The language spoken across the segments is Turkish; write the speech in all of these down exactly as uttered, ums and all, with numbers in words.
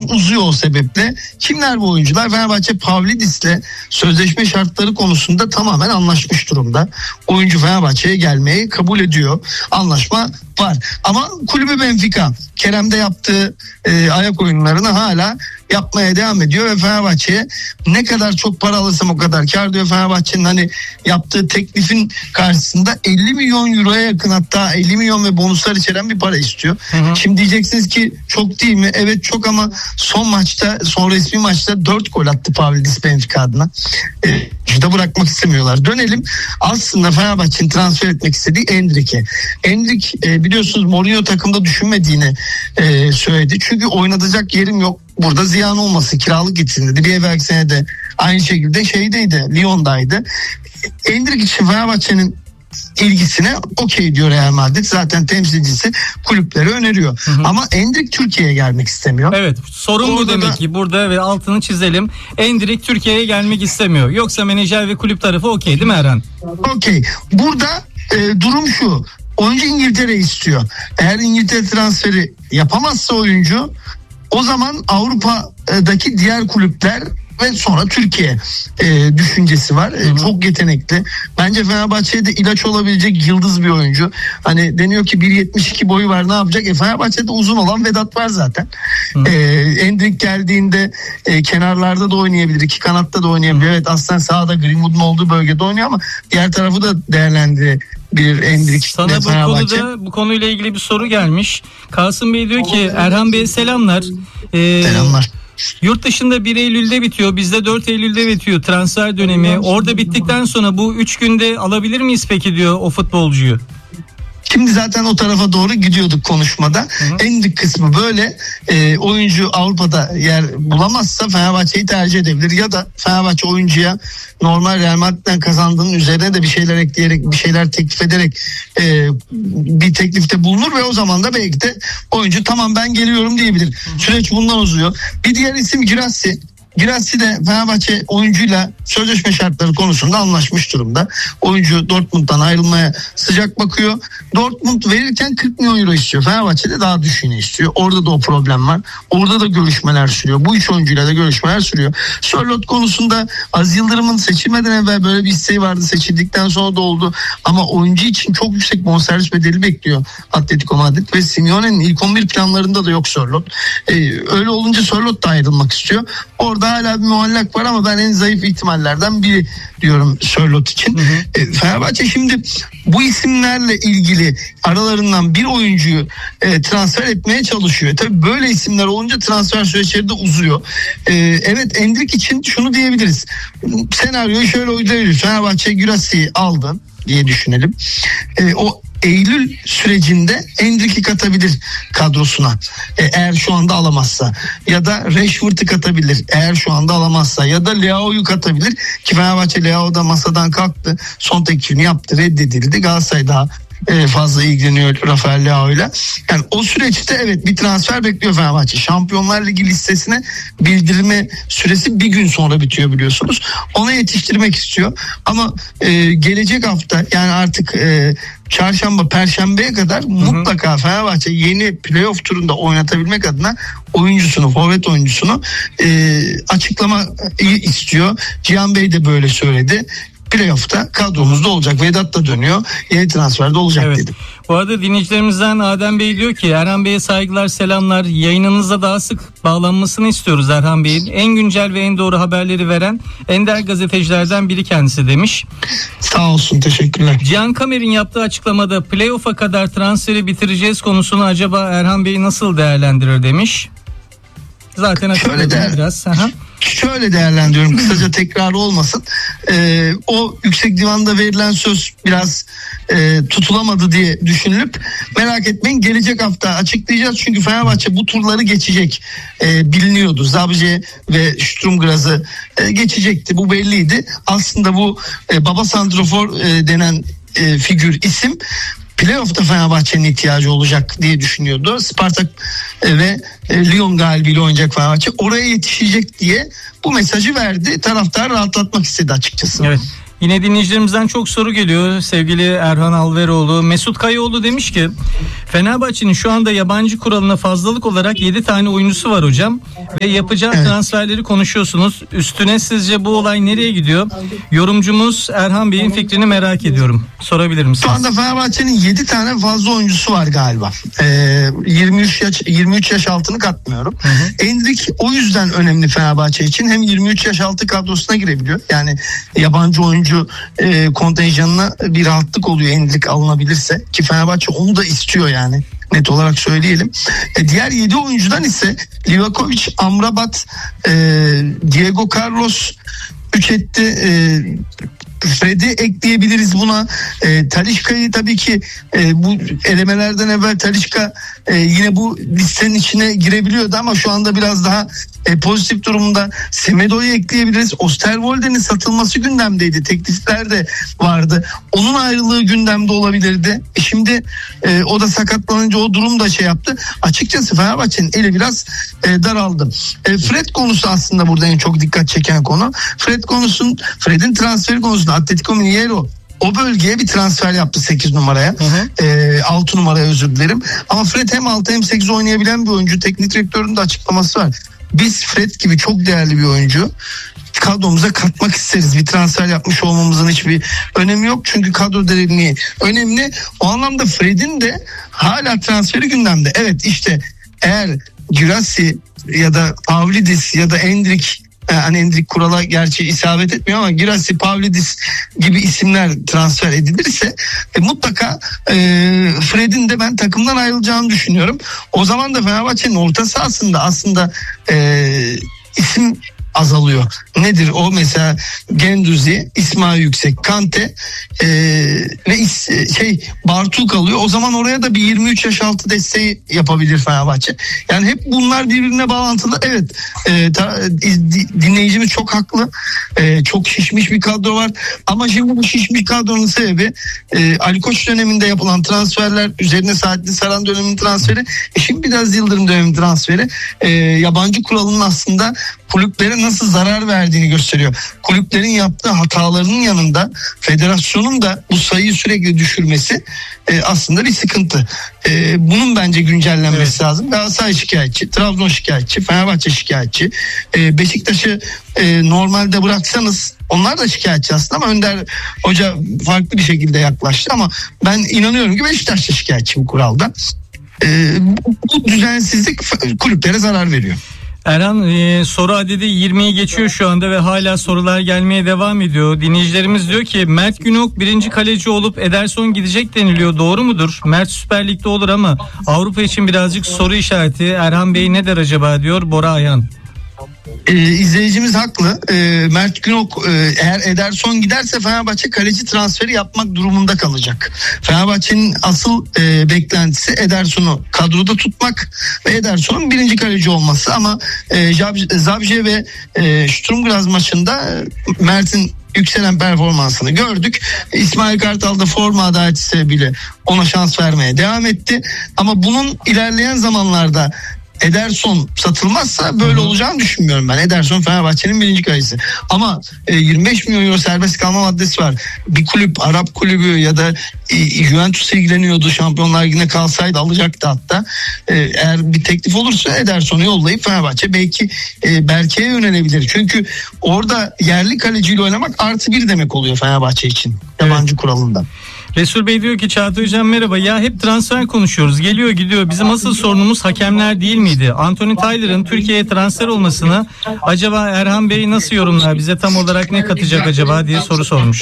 uzuyor o sebeple. Kimler bu oyuncular? Fenerbahçe Pavlidis'le sözleşme şartları konusunda tamamen anlaşmış durumda. Oyuncu Fenerbahçe'ye gelmeyi kabul ediyor. Anlaşma var. Ama kulübü Benfica Kerem'de yaptığı e, ayak oyunlarını hala yapmaya devam ediyor ve Fenerbahçe'ye ne kadar çok para alırsam o kadar kar diyor. Fenerbahçe'nin hani yaptığı teklifin karşısında elli milyon euroya yakın, hatta elli milyon ve bonuslar içeren bir para istiyor. Hı hı. Şimdi diyeceksiniz ki çok değil mi? Evet çok, ama son maçta, son resmi maçta dört gol attı Pavlidis Benfica adına. E, işte bırakmak istemiyorlar. Dönelim. Aslında Fenerbahçe'nin transfer etmek istediği Endrick'e. Endrick e, biliyorsunuz Mourinho takımda düşünmediğini e, söyledi. Çünkü oynatacak yerim yok. Burada ziyan olması, kiralık gitsin dedi. Bir evvelki sene de aynı şekilde şeydeydi, Lyon'daydı. Endrick için Fenerbahçe'nin ilgisine okey diyor Real Madrid. Zaten temsilcisi kulüpleri öneriyor. Hı hı. Ama Endrick Türkiye'ye gelmek istemiyor. Evet, sorun bu demek da... ki burada ve altını çizelim. Endrick Türkiye'ye gelmek istemiyor. Yoksa menajer ve kulüp tarafı okey değil mi Erhan? Okey. Burada e, durum şu. Oyuncu İngiltere istiyor. Eğer İngiltere transferi yapamazsa oyuncu, o zaman Avrupa'daki diğer kulüpler ve sonra Türkiye e, düşüncesi var. E, çok yetenekli. Bence Fenerbahçe'ye de ilaç olabilecek yıldız bir oyuncu. Hani deniyor ki bir yetmiş iki boyu var, ne yapacak? E, Fenerbahçe'de uzun olan Vedat var zaten. E, Endrick geldiğinde e, kenarlarda da oynayabilir. İki kanatta da oynayabilir. Evet, aslında sahada Greenwood'un olduğu bölgede oynuyor ama diğer tarafı da değerlendirir. Bir Endrick. Sana bu konuda, bu konuyla ilgili bir soru gelmiş. Kasım Bey diyor ki Erhan Bey'e selamlar. Ee, selamlar. Yurt dışında bir Eylül'de bitiyor. Bizde dört Eylül'de bitiyor transfer dönemi. Orada bittikten sonra bu üç günde alabilir miyiz peki diyor o futbolcuyu. Şimdi zaten o tarafa doğru gidiyorduk konuşmada. Endrick kısmı böyle. E, oyuncu Avrupa'da yer bulamazsa Fenerbahçe'yi tercih edebilir. Ya da Fenerbahçe oyuncuya normal Real Madrid'den kazandığının üzerine de bir şeyler ekleyerek, bir şeyler teklif ederek e, bir teklifte bulunur ve o zaman da belki de oyuncu tamam ben geliyorum diyebilir. Süreç bundan uzuyor. Bir diğer isim Girassi. Girassi de Fenerbahçe oyuncuyla sözleşme şartları konusunda anlaşmış durumda. Oyuncu Dortmund'dan ayrılmaya sıcak bakıyor. Dortmund verirken kırk milyon euro istiyor. Fenerbahçe de daha düşüğünü istiyor. Orada da o problem var. Orada da görüşmeler sürüyor. Bu üç oyuncuyla da görüşmeler sürüyor. Sörloth konusunda Aziz Yıldırım'ın seçilmeden evvel böyle bir isteği vardı. Seçildikten sonra da oldu. Ama oyuncu için çok yüksek bonservis bedeli bekliyor Atletico Madrid ve Simeone'nin ilk on bir planlarında da yok Sörloth. Ee, öyle olunca Sörloth da ayrılmak istiyor. Orada hala bir muallak var ama ben en zayıf ihtimallerden biri diyorum Sörloth için. Hı hı. E, Fenerbahçe şimdi bu isimlerle ilgili aralarından bir oyuncuyu e, transfer etmeye çalışıyor. Tabii böyle isimler olunca transfer süreçleri de uzuyor. E, evet, Endrick için şunu diyebiliriz. Senaryoyu şöyle uyduruyoruz. Fenerbahçe Gürassi'yi aldı diye düşünelim. E, o Eylül sürecinde Endrick'i katabilir kadrosuna e, eğer şu anda alamazsa, ya da Rashford'u katabilir eğer şu anda alamazsa, ya da Leao'yu katabilir ki Fenerbahçe Leao da masadan kalktı, son teklifini yaptı, reddedildi. Galatasaray daha e, fazla ilgileniyor Rafael Leao'yla. Yani o süreçte evet bir transfer bekliyor Fenerbahçe. Şampiyonlar Ligi listesine bildirme süresi bir gün sonra bitiyor biliyorsunuz. Ona yetiştirmek istiyor ama e, gelecek hafta, yani artık e, çarşamba, perşembeye kadar hı hı. mutlaka Fenerbahçe yeni playoff turunda oynatabilmek adına oyuncusunu, forvet oyuncusunu e, açıklamayı istiyor. Cihan Bey de böyle söyledi. Playoff'ta kadromuzda olacak. Vedat da dönüyor. Yeni transferde olacak evet. dedim. Bu arada dinleyicilerimizden Adem Bey diyor ki Erhan Bey'e saygılar, selamlar. Yayınınızda daha sık bağlanmasını istiyoruz Erhan Bey'in. En güncel ve en doğru haberleri veren ender gazetecilerden biri kendisi demiş. Sağ olsun, teşekkürler. Cihan Kamer'in yaptığı açıklamada playoff'a kadar transferi bitireceğiz konusunu acaba Erhan Bey nasıl değerlendirir demiş. Zaten açıkladım biraz. Aha. Şöyle değerlendiriyorum, kısaca tekrar olmasın. Ee, o yüksek divanda verilen söz biraz e, tutulamadı diye düşünülüp, merak etmeyin gelecek hafta açıklayacağız. Çünkü Fenerbahçe bu turları geçecek. E, biliniyordu. Zabze ve Sturmgraz'ı e, geçecekti. Bu belliydi. Aslında bu e, baba santrafor e, denen e, figür, isim playoff'ta Fenerbahçe'nin ihtiyacı olacak diye düşünüyordu. Spartak ve Lyon galibiyle oynayacak Fenerbahçe. Oraya yetişecek diye bu mesajı verdi. Taraftar rahatlatmak istedi açıkçası. Evet. Yine dinleyicilerimizden çok soru geliyor. Sevgili Erhan Alveroğlu, Mesut Kayaoğlu demiş ki Fenerbahçe'nin şu anda yabancı kuralına fazlalık olarak yedi tane oyuncusu var hocam. Ve yapacağı evet. transferleri konuşuyorsunuz. Üstüne sizce bu olay nereye gidiyor? Yorumcumuz Erhan Bey'in fikrini merak ediyorum. Sorabilir misiniz? Şu anda Fenerbahçe'nin yedi tane fazla oyuncusu var galiba. Ee, yirmi üç yaş yirmi üç yaş altını katmıyorum. Endrick o yüzden önemli Fenerbahçe için. Hem yirmi üç yaş altı kadrosuna girebiliyor. Yani yabancı oyuncu e, kontenjanına bir rahatlık oluyor Endrick alınabilirse. Ki Fenerbahçe onu da istiyor yani. Net olarak söyleyelim. E, diğer yedi oyuncudan ise Livakovic, Amrabat, e, Diego Carlos, üç etti. E, Fred'i ekleyebiliriz buna. E, Talisca'yı tabii ki e, bu elemelerden evvel Talisca e, yine bu listenin içine girebiliyordu ama şu anda biraz daha e, pozitif durumda. Semedo'yu ekleyebiliriz. Osterwolde'nin satılması gündemdeydi. Teklifler de vardı. Onun ayrılığı gündemde olabilirdi. E, şimdi e, o da sakatlanınca o durum da şey yaptı. Açıkçası Fenerbahçe'nin eli biraz e, daraldı. E, Fred konusu aslında burada en çok dikkat çeken konu. Fred konusun, Fred'in transferi konusunda Atletico Mineiro o bölgeye bir transfer yaptı sekiz numaraya. Hı hı. E, altı numaraya özür dilerim. Ama Fred hem altı hem sekiz oynayabilen bir oyuncu. Teknik direktörün de açıklaması var. Biz Fred gibi çok değerli bir oyuncu kadromuza katmak isteriz. Bir transfer yapmış olmamızın hiçbir önemi yok. Çünkü kadro derinliği önemli. O anlamda Fred'in de hala transferi gündemde. Evet işte eğer Girassi ya da Pavlidis ya da Endrick, yani Endrick kurala gerçi isabet etmiyor ama Girassi, Pavlidis gibi isimler transfer edilirse e, mutlaka e, Fred'in de ben takımdan ayrılacağını düşünüyorum. O zaman da Fenerbahçe'nin orta sahasında aslında e, isim azalıyor. Nedir o? Mesela Genduzi, İsmail Yüksek, Kante e, ve is, şey Bartu kalıyor. O zaman oraya da bir yirmi üç yaş altı desteği yapabilir Fenerbahçe. Yani hep bunlar birbirine bağlantılı. Evet, e, ta, dinleyicimiz çok haklı. E, çok şişmiş bir kadro var. Ama şimdi bu şişmiş kadronun sebebi e, Ali Koç döneminde yapılan transferler, üzerine Saadettin Saran döneminin transferi, e, şimdi biraz Yıldırım döneminin transferi. E, yabancı kuralının aslında kulüplere nasıl zarar verdiğini gösteriyor. Kulüplerin yaptığı hatalarının yanında federasyonun da bu sayıyı sürekli düşürmesi e, aslında bir sıkıntı. E, bunun bence güncellenmesi evet. lazım. Galatasaray şikayetçi, Trabzon şikayetçi, Fenerbahçe şikayetçi. E, Beşiktaş'ı e, normalde bıraksanız onlar da şikayetçi aslında ama Önder Hoca farklı bir şekilde yaklaştı ama ben inanıyorum ki Beşiktaş da şikayetçi bu kuralda. E, bu, bu düzensizlik kulüplere zarar veriyor. Erhan, e, soru adedi yirmiyi geçiyor şu anda ve hala sorular gelmeye devam ediyor. Dinleyicilerimiz diyor ki Mert Günok birinci kaleci olup Ederson gidecek deniliyor. Doğru mudur? Mert Süper Lig'de olur ama Avrupa için birazcık soru işareti. Erhan Bey ne der acaba diyor Bora Ayhan. Ee, izleyicimiz haklı. Ee, Mert Günok e, eğer Ederson giderse Fenerbahçe kaleci transferi yapmak durumunda kalacak. Fenerbahçe'nin asıl e, beklentisi Ederson'u kadroda tutmak ve Ederson'un birinci kaleci olması ama e, Zabje ve e, Sturm Graz maçında e, Mert'in yükselen performansını gördük. İsmail Kartal da forma adaleti sebebiyle ona şans vermeye devam etti. Ama bunun ilerleyen zamanlarda Ederson satılmazsa böyle olacağını düşünmüyorum ben. Ederson Fenerbahçe'nin birinci kalecisi. Ama e, yirmi beş milyon euro serbest kalma maddesi var. Bir kulüp, Arap kulübü ya da e, Juventus ilgileniyordu. Şampiyonlar Ligi'ne kalsaydı alacaktı hatta. E, eğer bir teklif olursa Ederson'u yollayıp Fenerbahçe belki e, Berke'ye yönelebilir. Çünkü orada yerli kaleciyle oynamak artı bir demek oluyor Fenerbahçe için. Yabancı evet. kuralından. Resul Bey diyor ki Çağatay Hocam merhaba, ya hep transfer konuşuyoruz, geliyor gidiyor, bizim asıl sorunumuz hakemler değil miydi? Anthony Taylor'ın Türkiye'ye transfer olmasını acaba Erhan Bey nasıl yorumlar, bize tam olarak ne katacak acaba diye soru sormuş.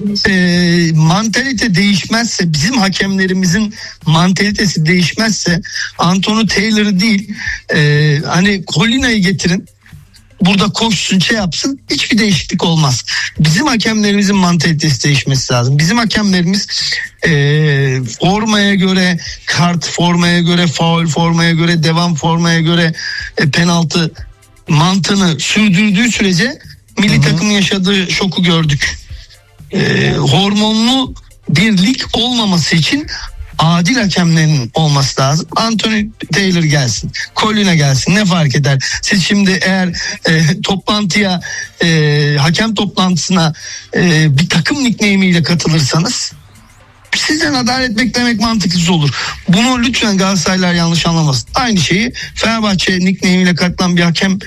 E, mantalite değişmezse, bizim hakemlerimizin mantalitesi değişmezse Anthony Taylor'ı değil e, hani Colina'yı getirin, burada koşsun, şey yapsın, hiçbir değişiklik olmaz. Bizim hakemlerimizin mantalitesi değişmesi lazım. Bizim hakemlerimiz e, formaya göre, kart formaya göre, faul formaya göre, devam formaya göre e, penaltı mantığını sürdürdüğü sürece milli takımın yaşadığı şoku gördük. E, hormonlu bir lig olmaması için adil hakemlerin olması lazım. Anthony Taylor gelsin, Colina gelsin, ne fark eder? Siz şimdi eğer e, toplantıya, e, hakem toplantısına e, bir takım nickname'iyle katılırsanız sizden adalet beklemek mantıksız olur. Bunu lütfen Galatasaraylılar yanlış anlamasın. Aynı şeyi Fenerbahçe nickname'iyle katılan bir hakem